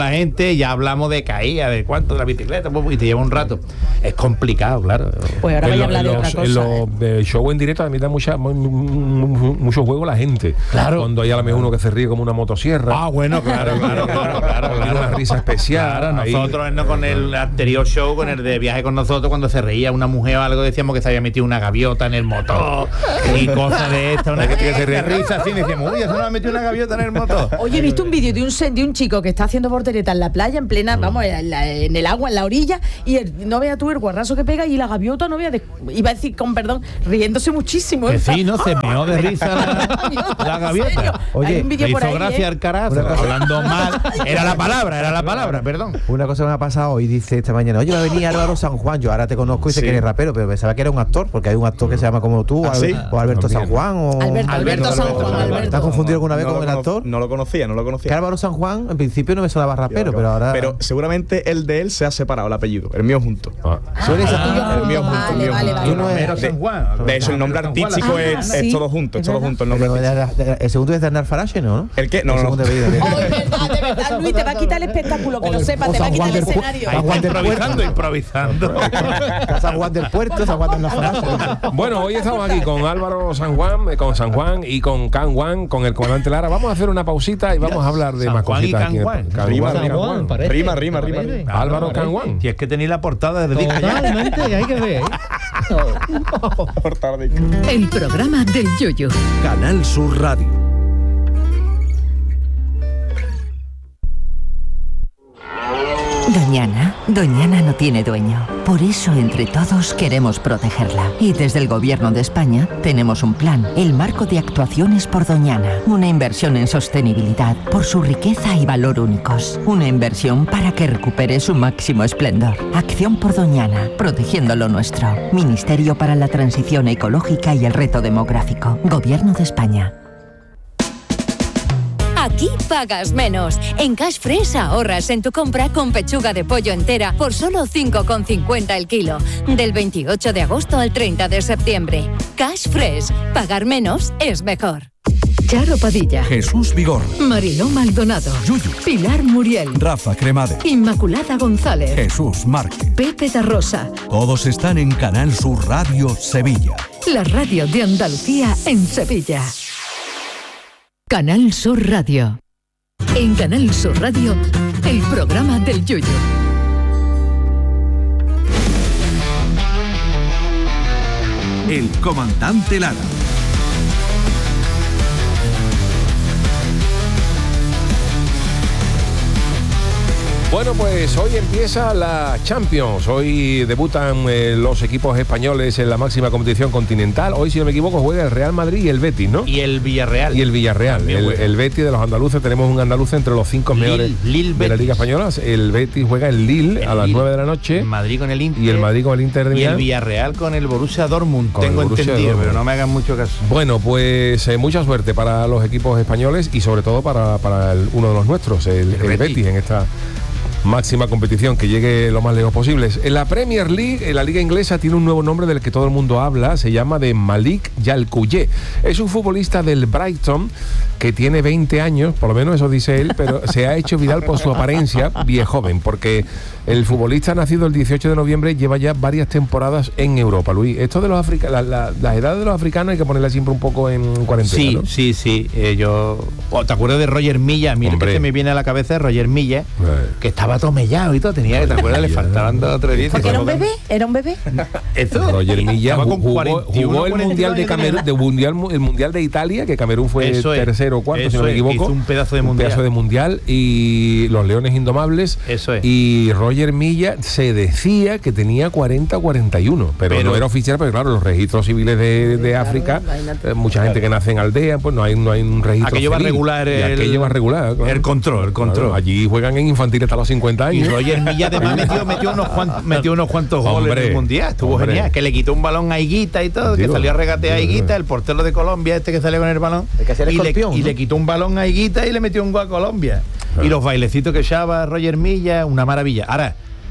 delante, ya hablamos de caída, de cuánto de la bicicleta, y te lleva un rato. Es complicado, claro. Pues ahora voy a hablar de otra cosa. En los de show en directo también da mucho juego la gente. Claro. Cuando hay a lo mejor uno que se ríe como una motosierra. Ah, bueno, claro. Tiene una risa especial. Claro, nosotros no con el anterior show, con el de Viaje con Nosotros, cuando se reía una mujer o algo, decíamos que se había metido una gaviota en el motor y cosas de esta, una que se ríe risa así, decíamos, uy, ya se nos ha metido una gaviota en el motor. Oye, he visto un vídeo de un chico que está haciendo voltereta en la playa, en plena, vamos, en el agua, en la orilla, y no veas tú el guarrazo que pega y la gaviota no veas, iba a decir, con perdón, riéndose muchísimo. Que sí, ¿no? Se meó de risa la gaviota. Oye, le hizo gracia al carazo, hablando mal. Era la palabra, perdón. Una cosa me ha pasado hoy, dice esta mañana, oye, va a venir Álvaro San Juan, yo ahora te conozco y sé que eres rapero, pero pensaba que era un actor, porque hay un actor que se llama como tú, o Alberto San Juan, o... Alberto San Juan. ¿Te has confundido alguna vez con el actor? No lo conocía. Que Álvaro San Juan, en principio no me sonaba rapero, pero ahora... Pero seguramente el de él se ha separado el apellido, el mío junto. El mío junto. De hecho, el nombre artístico es todo junto, el nombre. El segundo es de Arnal Farache, ¿no? ¿El qué? No. De verdad, Luis, te va a quitar el espectáculo, que lo sepas, te va a quitar el escenario. Improvisando. San Juan del Puerto, San Juan de Arnal Farache. Bueno, hoy estamos aquí con Álvaro San Juan, con San Juan y con Can Juan, con el comandante Lara. Vamos a hacer una pausita y vamos a hablar de más cositas. Rima. Álvaro Can Juan. Si es que tenéis la portada de disco. Totalmente, hay que ver. El programa del Yoyo. Canal Sur Radio. Doñana no tiene dueño. Por eso, entre todos, queremos protegerla. Y desde el Gobierno de España tenemos un plan, el Marco de Actuaciones por Doñana. Una inversión en sostenibilidad, por su riqueza y valor únicos. Una inversión para que recupere su máximo esplendor. Acción por Doñana, protegiendo lo nuestro. Ministerio para la Transición Ecológica y el Reto Demográfico. Gobierno de España. Aquí pagas menos. En Cash Fresh ahorras en tu compra con pechuga de pollo entera por solo 5,50 el kilo. Del 28 de agosto al 30 de septiembre. Cash Fresh. Pagar menos es mejor. Charo Padilla, Jesús Vigor, Mariló Maldonado, Yuyu, Pilar Muriel, Rafa Cremade, Inmaculada González, Jesús Márquez. Pepe da Rosa. Todos están en Canal Sur Radio Sevilla. La radio de Andalucía en Sevilla. Canal Sur Radio. En Canal Sur Radio, el programa del Yoyo. El comandante Lara. Bueno, pues hoy empieza la Champions. Hoy debutan los equipos españoles en la máxima competición continental. Hoy, si no me equivoco, juega el Real Madrid y el Betis, ¿no? Y el Villarreal. El Betis de los andaluces. Tenemos un andaluz entre los 5 mejores de la Liga Española. El Betis juega el Lille a las 9 de la noche. El Madrid con el Inter. Y el Madrid con el Inter de Milán. Y el Villarreal con el Borussia Dortmund. Tengo entendido, pero no me hagan mucho caso. Bueno, pues mucha suerte para los equipos españoles y sobre todo para uno de los nuestros, el Betis, en esta máxima competición, que llegue lo más lejos posible. En la Premier League, en la liga inglesa, tiene un nuevo nombre del que todo el mundo habla, se llama de Malik Yalkouye. Es un futbolista del Brighton que tiene 20 años, por lo menos eso dice él, pero se ha hecho viral por su apariencia viejoven, porque el futbolista nacido el 18 de noviembre lleva ya varias temporadas en Europa, Luis. Esto de los africanos, las edades de los africanos hay que ponerla siempre un poco en cuarentena, sí, ¿no? Sí. ¿Te acuerdas de Roger Milla? A mí el que se me viene a la cabeza es Roger Milla, que estaba todo mellado y todo, ¿te acuerdas? Le faltaban 2 o 3 días. ¿Porque era un bebé? Eso. Roger Milla jugó el Mundial de Camerún, el Mundial de Italia, que Camerún fue tercero o cuarto, si no me equivoco. Hizo un pedazo de mundial. Y los Leones Indomables. Eso es. Y Roger Milla se decía que tenía 40 o 41, pero no era oficial, porque claro, los registros civiles de África, mucha gente que nace en aldea, pues no hay un registro. Aquello va a regular el control. Claro, allí juegan en infantil hasta los 50 años. Y Roger Milla además metió unos cuantos goles en el Mundial. Estuvo genial. Que le quitó un balón a Higuita y todo, que salió a regatear a Higuita, el portero de Colombia, que salió con el balón. Y le quitó un balón a Higuita y le metió un gol a Colombia. Y los bailecitos que echaba Roger Milla, una maravilla. Ahora,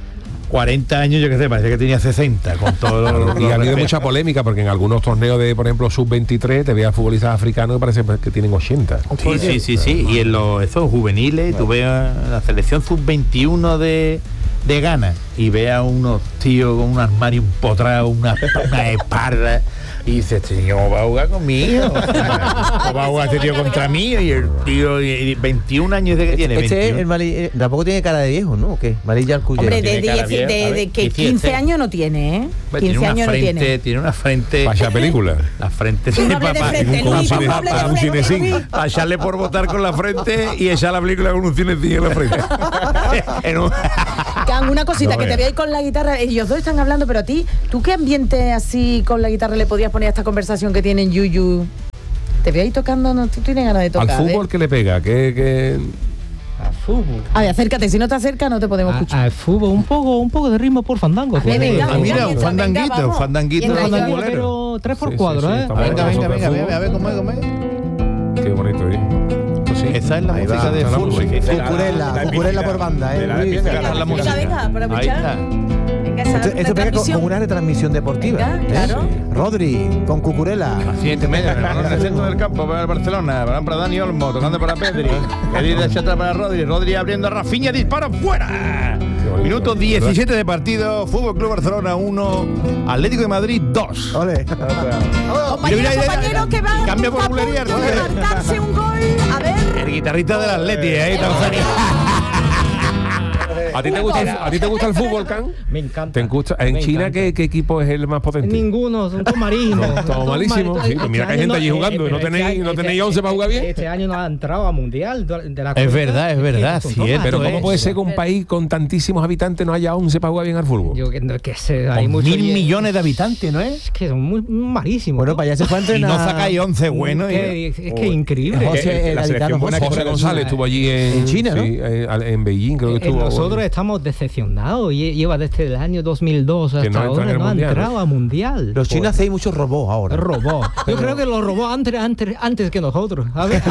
40 años, yo qué sé, parece que tenía 60 con todo y ha habido mucha polémica porque en algunos torneos de, por ejemplo, sub-23 te veas futbolistas africanos que parece que tienen 80. Sí. Y en esos juveniles tú ves la selección sub-21 de Ghana y ve a unos tíos con un armario empotrado, una espalda, y dice, este tío va a jugar conmigo, va a jugar este tío contra mí, y el tío 21 años de que tiene. Tampoco tiene cara de viejo, ¿no? ¿O qué? Malí Yalcuyel. Hombre, de que 15 años no tiene, ¿eh? 15 años no tiene. Tiene una frente... Para esa película. La frente de papá. Para echarle por votar con la frente y echar la película con un cinecillo en la frente. Una cosita, que te veáis con la guitarra, ellos dos están hablando, pero a ti, ¿tú qué ambiente así con la guitarra le podías poner a esta conversación que tienen Yuyu? ¿Te veáis tocando? ¿No? ¿Tú tienes ganas de tocar? ¿Al fútbol qué le pega? Al fútbol. A ver, acércate, si no te acercas no te podemos escuchar. Al fútbol, un poco de ritmo por fandango. Mira, un fandanguito pero 3x4, ¿eh? Venga, a ver cómo es. Qué bonito, ¿eh? Sí. Esa es la música de fútbol. Cucurela por banda, Venga, para escuchar. Esto pega con una retransmisión deportiva. Venga, claro. Rodri, con Cucurela. Así en medio, el balón en el centro del campo para el Barcelona, balón para Dani Olmo, tocando para Pedri, Pedri de atrás para Rodri abriendo a Rafinha, disparo fuera. Minuto 17 de partido, Fútbol Club Barcelona 1, Atlético de Madrid 2. Ole. Compañero que va cambia por bulería, a marcarse un gol. A ver. El guitarrista del Atleti, Tanzania. ¿A ti te gusta el fútbol, Can? Me encanta. ¿Te gusta? ¿En China qué equipo es el más potente? Ninguno, son todos malísimos. Todo malísimo. Sí, pues mira que hay gente allí jugando. ¿No tenéis 11 para jugar bien? Este año no ha entrado a Mundial de la Es verdad, cierto. Pero ¿cómo puede ser que un país con tantísimos habitantes no haya 11 para jugar bien al fútbol? Yo que sé, hay con muchos 1.000 millones de habitantes, ¿no es? Es que son muy malísimos. Bueno, para allá se fue a entrenar. Y no sacáis 11 buenos. Es que increíble. La selección buena José González estuvo allí en China, ¿no? Sí, en Beijing, creo que estuvo. Nosotros estamos decepcionados. Lleva desde el año 2002 hasta ahora no ha entrado a Mundial. Los chinos hacen muchos robots ahora. Yo creo que los robots antes que nosotros. A ver.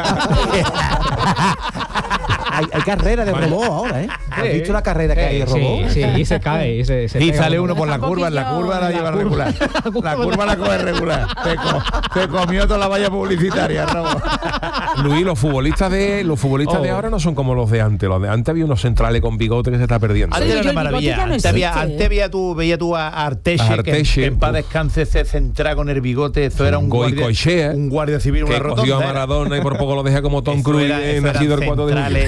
Hay carrera de robot ahora, ¿eh? ¿Has visto la carrera que hay de robot? Sí, y se cae. Y sale uno por la curva, en la curva la lleva regular. La curva la coge regular. Te comió toda la valla publicitaria, robot. Luis, los futbolistas de ahora no son como los de antes. Los de antes había unos centrales con bigote que se está perdiendo. Antes era una maravilla. Antes veía tú a Arteche, que en paz descanse, se centra con el bigote. Eso era un guardia civil, una rotonda. Cogió a Maradona y por poco lo deja como Tom Cruise en nacido el 4 de julio.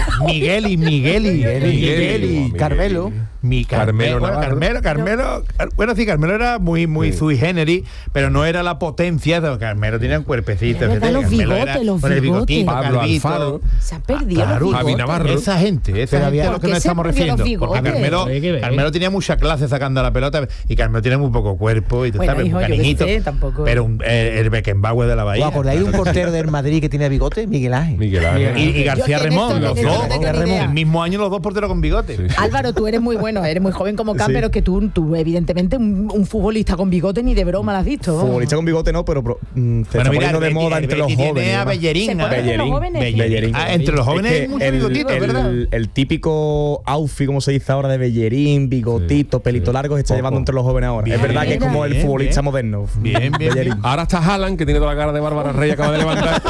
Migueli, Carmelo. Carmelo, bueno, sí, Carmelo era muy sui generis, pero no era la potencia de Carmelo, tenía un cuerpecito. Los bigotes. Pablo Alfaro. Se ha perdido los bigotes. Javi Navarro. Esa gente a lo que nos estamos refiriendo. Porque Carmelo tenía mucha clase sacando la pelota y Carmelo tiene muy poco cuerpo y tú sabes, muy cariñito. Pero el Beckenbauer de la Bahía. ¿Por ahí un portero del Madrid que tiene bigote? Miguel Ángel. Y García Remón. El mismo año los dos porteros con bigote. Álvaro, tú eres muy bueno, eres muy joven como Can, pero que tú evidentemente un futbolista con bigote ni de broma lo has visto. Futbolista con bigote no, pero se está poniendo de moda entre los jóvenes. A Bellerín. Entre los jóvenes hay mucho bigotito, ¿verdad? El típico outfit, como se dice ahora, de Bellerín, bigotito, pelito largo, se está llevando entre los jóvenes ahora. Es verdad que es como el futbolista moderno. Bien. Ahora está Haaland, que tiene toda la cara de Bárbara Rey, acaba de levantar.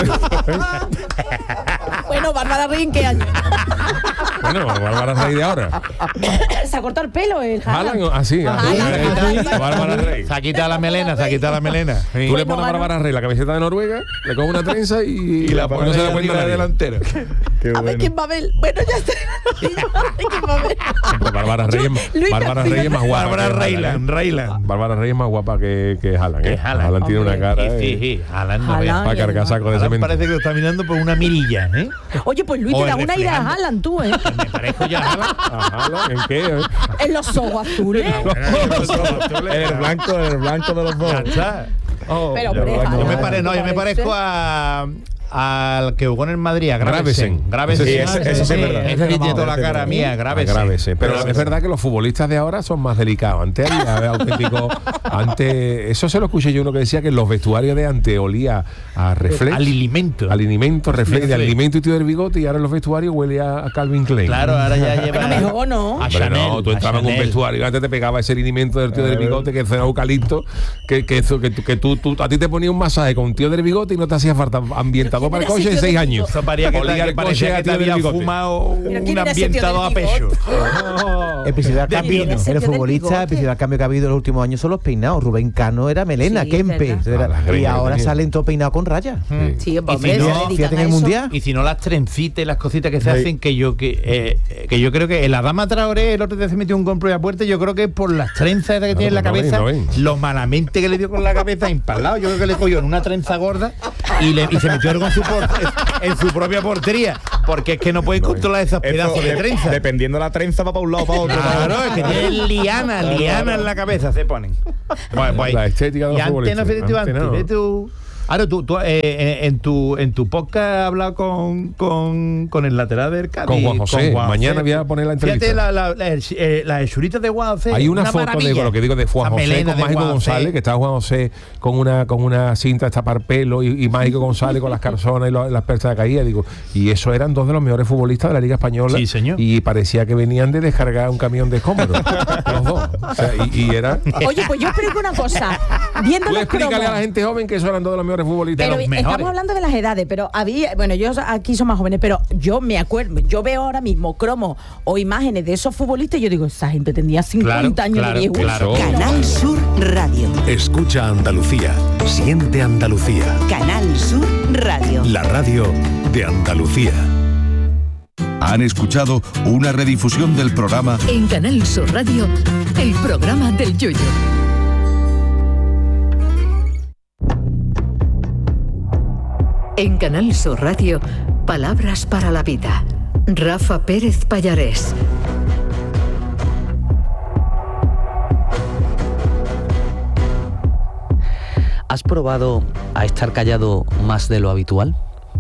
Bueno, Bárbara Rey, ¿en qué año? Bueno, Bárbara Rey de ahora. Se ha cortado el pelo el Haaland. Así. Bárbara Rey. Se ha quitado la melena. Sí. Tú le pones a Bárbara Rey la camiseta de Noruega, le coges una trenza y la pones no se da cuenta de delantero. A ver quién va a ver. Bueno, ya está. ¿Quién va a ver? Bárbara Rey es más guapa. Bárbara Rey es más guapa que Haaland. Haaland tiene una cara. Sí, Haaland no va a cargar saco de cemento. Parece que lo está mirando por una mirilla, ¿eh? Oye, pues Luis, te da una idea a Haaland tú, ¿eh? Me parezco ya a Haaland. ¿En qué? En los ojos azules. El blanco de los dos. Pero hombre, yo me parezco a al que jugó en el Madrid, a Gravesen. Sí, eso sí es verdad. Ese sí tiene toda la cara mía, Gravesen. Pero es verdad que los futbolistas de ahora son más delicados. Antes había auténtico. Antes, eso se lo escuché yo, uno que decía que en los vestuarios de antes olía a reflex. Alimento, reflex, de alimento y tío del bigote, y ahora en los vestuarios huele a Calvin Klein. Claro, ahora ya lleva. Pero mejor no. A Chanel, no, tú entrabas en un vestuario y antes te pegaba ese alimento del tío del bigote, que era eucalipto, que tú a ti te ponía un masaje con un tío del bigote y no te hacía falta ambientador para el coche de 6 años. Eso parecía que te había fumado un ambientador a pecho. El principal cambio en el futbolista, el principal cambio que ha habido en los últimos años son los peinados. Rubén Cano era melena, Kempe, y ahora salen todo peinado con rayas. Sí, fíjate en el mundial. Y si no, las trencitas, las cositas que se hacen, que yo creo que el Adama Traoré el otro día se metió un compro de puerta, yo creo que por las trenzas que tiene en la cabeza, lo malamente que le dio con la cabeza empalado, yo creo que le cogió en una trenza gorda y se metió en su propia portería, porque es que no puede controlar esos pedazos de trenza. Dependiendo de la trenza va para un lado o para otro. Claro, es que tiene liana en la cabeza, se ponen. La estética de los futbolistas. Ahora tú en tu podcast has hablado con el lateral del Cádiz, con Juan José. Mañana voy a poner la entrevista. Fíjate las hechuritas de Juan José. Hay una foto de lo que digo de Juan José con Mágico González, que está Juan José con una cinta de tapar pelo y Mágico González con las calzonas y las persas de caída. Digo, y eso eran dos de los mejores futbolistas de la Liga Española. Sí, señor. Y parecía que venían de descargar un camión de escombros. Los dos. O sea, y era. Oye, pues yo explico una cosa. Viendo tú los explícale cromos, a la gente joven que eso eran dos de los mejores futbolistas. Pero estamos hablando de las edades, pero yo aquí son más jóvenes, pero yo me acuerdo, yo veo ahora mismo cromos o imágenes de esos futbolistas y yo digo, esa gente tendría 50 años de viejo. Canal Sur Radio. Escucha Andalucía, siente Andalucía. Canal Sur Radio. La radio de Andalucía. Han escuchado una redifusión del programa En Canal Sur Radio, el programa del Yoyo. En Canal Sur Radio, Palabras para la Vida. Rafa Pérez Pallarés. ¿Has probado a estar callado más de lo habitual?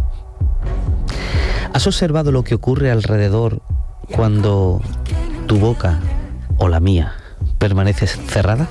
¿Has observado lo que ocurre alrededor cuando tu boca, o la mía, permanece cerrada?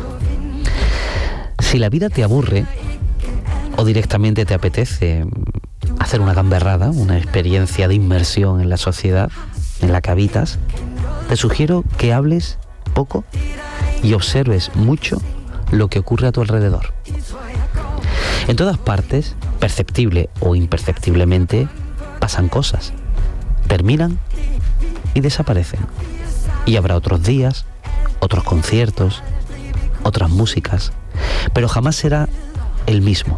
Si la vida te aburre, o directamente te apetece hacer una gamberrada, una experiencia de inmersión en la sociedad en la que habitas, te sugiero que hables poco y observes mucho lo que ocurre a tu alrededor. En todas partes, perceptible o imperceptiblemente, pasan cosas, terminan y desaparecen. Y habrá otros días, otros conciertos, otras músicas, pero jamás será el mismo.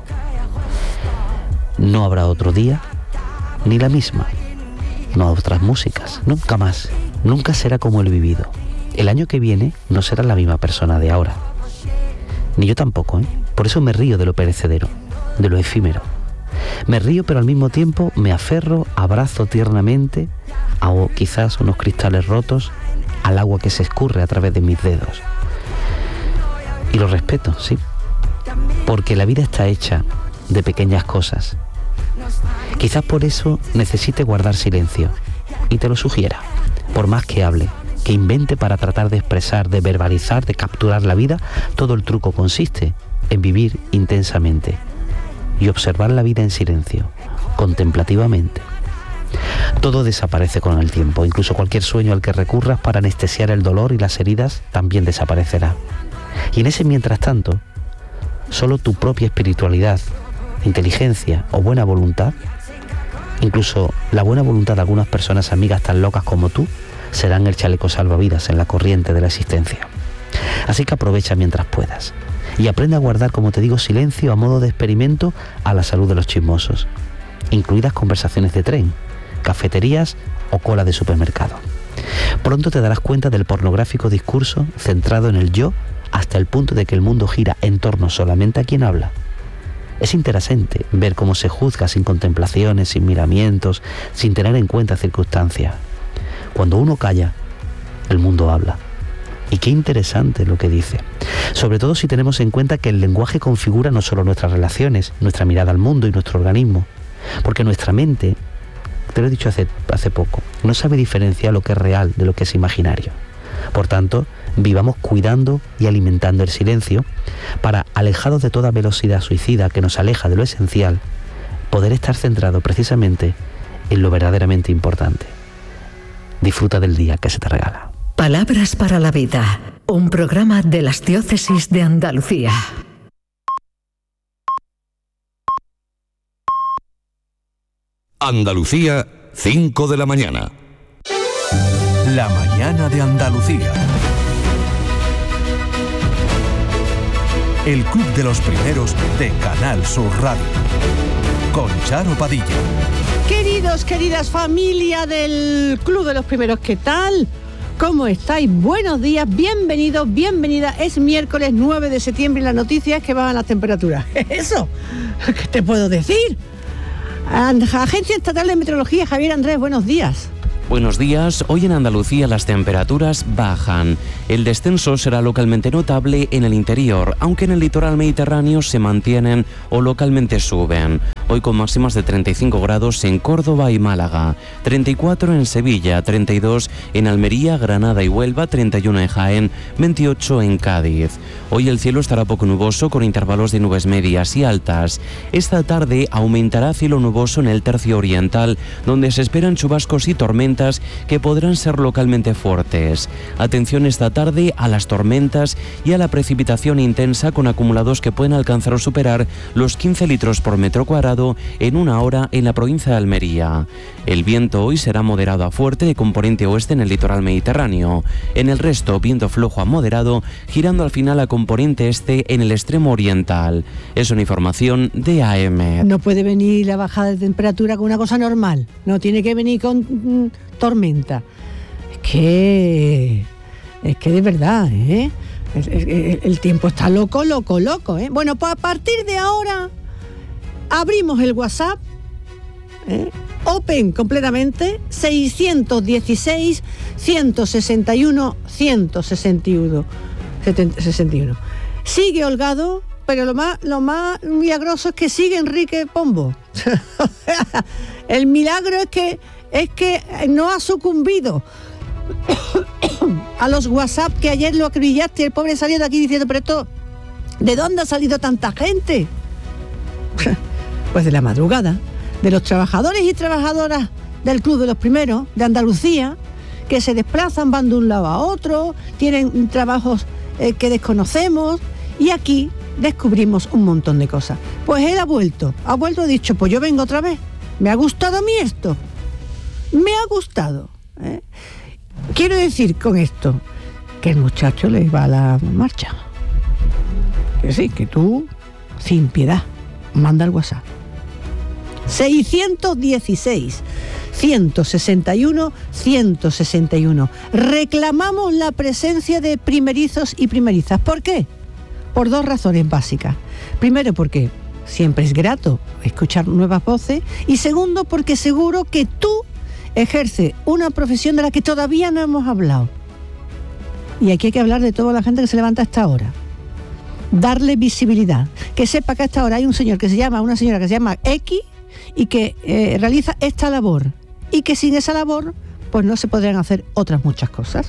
No habrá otro día, ni la misma. No otras músicas, nunca más. Nunca será como el vivido. El año que viene no será la misma persona de ahora. Ni yo tampoco, ¿eh? Por eso me río de lo perecedero, de lo efímero. Me río, pero al mismo tiempo me aferro, abrazo tiernamente a quizás unos cristales rotos, al agua que se escurre a través de mis dedos. Y lo respeto, sí. Porque la vida está hecha de pequeñas cosas. Quizás por eso necesite guardar silencio, y te lo sugiera. Por más que hable, que invente para tratar de expresar, de verbalizar, de capturar la vida, todo el truco consiste en vivir intensamente y observar la vida en silencio, contemplativamente. Todo desaparece con el tiempo, incluso cualquier sueño al que recurras para anestesiar el dolor y las heridas también desaparecerá. Y en ese mientras tanto, solo tu propia espiritualidad, inteligencia o buena voluntad, incluso la buena voluntad de algunas personas amigas tan locas como tú, serán el chaleco salvavidas en la corriente de la existencia. Así que aprovecha mientras puedas y aprende a guardar, como te digo, silencio a modo de experimento a la salud de los chismosos, incluidas conversaciones de tren, cafeterías o cola de supermercado. Pronto te darás cuenta del pornográfico discurso centrado en el yo hasta el punto de que el mundo gira en torno solamente a quien habla. Es interesante ver cómo se juzga sin contemplaciones, sin miramientos, sin tener en cuenta circunstancias. Cuando uno calla, el mundo habla. Y qué interesante lo que dice. Sobre todo si tenemos en cuenta que el lenguaje configura no solo nuestras relaciones, nuestra mirada al mundo y nuestro organismo, Porque nuestra mente, te lo he dicho hace poco, no sabe diferenciar lo que es real de lo que es imaginario. Por tanto, vivamos cuidando y alimentando el silencio para, alejados de toda velocidad suicida que nos aleja de lo esencial, poder estar centrado precisamente en lo verdaderamente importante. Disfruta del día que se te regala. Palabras para la vida, un programa de las diócesis de Andalucía. Andalucía, 5 de la mañana. La mañana de Andalucía. El Club de los Primeros de Canal Sur Radio. Con Charo Padilla. Queridos, queridas familia del Club de los Primeros, ¿qué tal? ¿Cómo estáis? Buenos días, bienvenidos, bienvenida. Es miércoles 9 de septiembre y la noticia es que bajan las temperaturas. ¿Eso? ¿Qué te puedo decir? Agencia Estatal de Meteorología, Javier Andrés, buenos días. Buenos días. Hoy en Andalucía las temperaturas bajan. El descenso será localmente notable en el interior, aunque en el litoral mediterráneo se mantienen o localmente suben. Hoy con máximas de 35 grados en Córdoba y Málaga, 34 en Sevilla, 32 en Almería, Granada y Huelva, 31 en Jaén, 28 en Cádiz. Hoy el cielo estará poco nuboso con intervalos de nubes medias y altas. Esta tarde aumentará cielo nuboso en el tercio oriental, donde se esperan chubascos y tormentas que podrán ser localmente fuertes. Atención esta tarde a las tormentas y a la precipitación intensa con acumulados que pueden alcanzar o superar los 15 litros por metro cuadrado en una hora en la provincia de Almería. El viento hoy será moderado a fuerte de componente oeste en el litoral mediterráneo. En el resto, viento flojo a moderado, girando al final a componente este en el extremo oriental. Es una información de AEMET. No puede venir la bajada de temperatura con una cosa normal. No tiene que venir con tormenta. Es que de verdad, ¿eh? El tiempo está loco, ¿eh? Bueno, pues a partir de ahora abrimos el WhatsApp, open completamente, 616-161-161. Sigue Holgado, pero lo más milagroso es que sigue Enrique Pombo. El milagro es que no ha sucumbido a los WhatsApp que ayer lo acribillaste. El pobre salió de aquí diciendo, pero esto, ¿de dónde ha salido tanta gente? Pues de la madrugada, de los trabajadores y trabajadoras del Club de los Primeros de Andalucía, que se desplazan, van de un lado a otro, tienen trabajos que desconocemos, y aquí descubrimos un montón de cosas. Pues él ha vuelto, ha dicho, pues yo vengo otra vez, me ha gustado a mí esto, me ha gustado. Quiero decir con esto que el muchacho le va a la marcha, que sí, que tú, sin piedad, manda el WhatsApp 616-161-161. Reclamamos la presencia de primerizos y primerizas. ¿Por qué? Por dos razones básicas. Primero, porque siempre es grato escuchar nuevas voces, y segundo, porque seguro que tú ejerces una profesión de la que todavía no hemos hablado. Y aquí hay que hablar de toda la gente que se levanta a esta hora. Darle visibilidad, que sepa que a esta hora hay una señora que se llama X y que realiza esta labor, y que sin esa labor pues no se podrían hacer otras muchas cosas.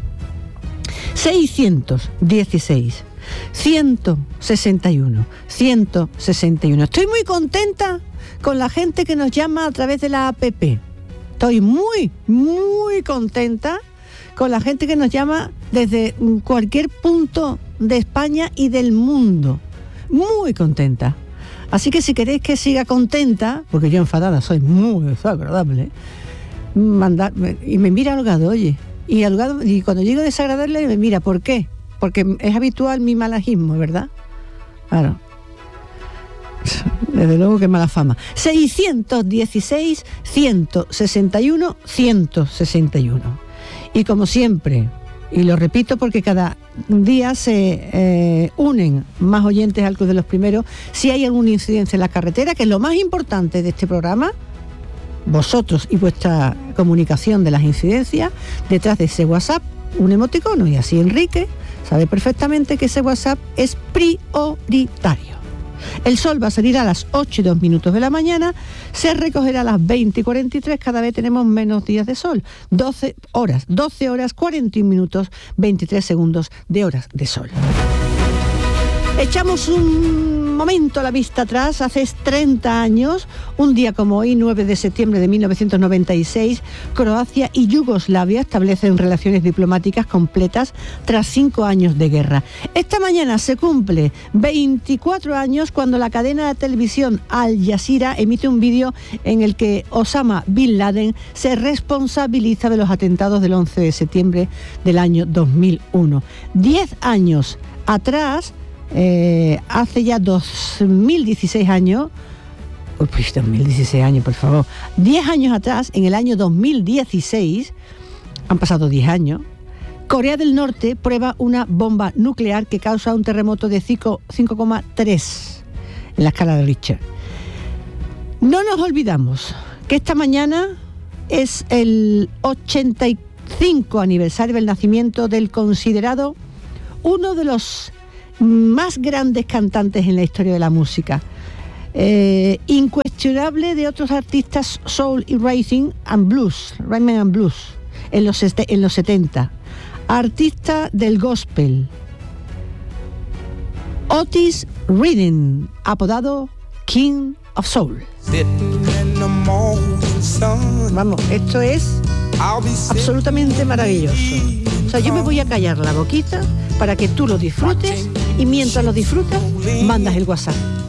616-161-161. Estoy muy contenta con la gente que nos llama a través de la APP. Estoy muy, muy contenta con la gente que nos llama desde cualquier punto de España y del mundo. Muy contenta. Así que si queréis que siga contenta, porque yo enfadada soy muy desagradable, mandarme, y me mira Holgado, oye, y cuando llego desagradable me mira, ¿por qué? Porque es habitual mi malajismo, ¿verdad? Claro. Desde luego que mala fama. 616-161-161. Y como siempre, y lo repito porque cada día se unen más oyentes al Club de los Primeros, si hay alguna incidencia en la carretera, que es lo más importante de este programa, vosotros y vuestra comunicación de las incidencias, detrás de ese WhatsApp, un emoticono, y así Enrique sabe perfectamente que ese WhatsApp es prioritario. El sol va a salir a las 8:02 de la mañana, se recogerá a las 20:43, cada vez tenemos menos días de sol. 12 horas, 41 minutos, 23 segundos de horas de sol. Echamos un momento la vista atrás. Hace 30 años, un día como hoy, 9 de septiembre de 1996, Croacia y Yugoslavia establecen relaciones diplomáticas completas tras 5 años de guerra. Esta mañana se cumple 24 años cuando la cadena de televisión Al Jazeera emite un vídeo en el que Osama Bin Laden se responsabiliza de los atentados del 11 de septiembre del año 2001. 10 años atrás, hace ya 2016 años, 2016 años, por favor, 10 años atrás, en el año 2016, han pasado 10 años, Corea del Norte prueba una bomba nuclear que causa un terremoto de 5,3 en la escala de Richter. No nos olvidamos que esta mañana es el 85 aniversario del nacimiento del considerado uno de los más grandes cantantes en la historia de la música, incuestionable de otros artistas soul y rhythm and blues en los 70, artista del gospel, Otis Redding, apodado King of Soul. Vamos, esto es absolutamente maravilloso. O sea, yo me voy a callar la boquita para que tú lo disfrutes, y mientras lo disfrutas, mandas el WhatsApp.